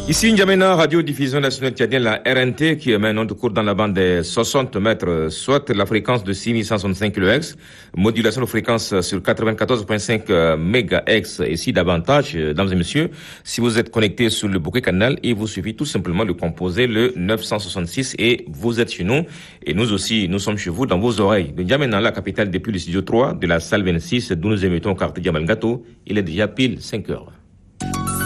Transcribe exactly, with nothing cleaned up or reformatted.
Ici N'Djamena, radio-diffusion nationale tchadienne, la R N T, qui émet un onde courte dans la bande des soixante mètres, soit la fréquence de six mille cent soixante-cinq kilohertz, modulation de fréquence sur quatre-vingt-quatorze virgule cinq mégahertz. Et si davantage, mesdames et messieurs, si vous êtes connectés sur le bouquet canal, il vous suffit tout simplement de composer le neuf cent soixante-six et vous êtes chez nous. Et nous aussi, nous sommes chez vous dans vos oreilles. De N'Djamena, la capitale depuis le studio trois de la salle vingt-six, d'où nous émettons au quartier Diamalgato, il est déjà pile cinq heures.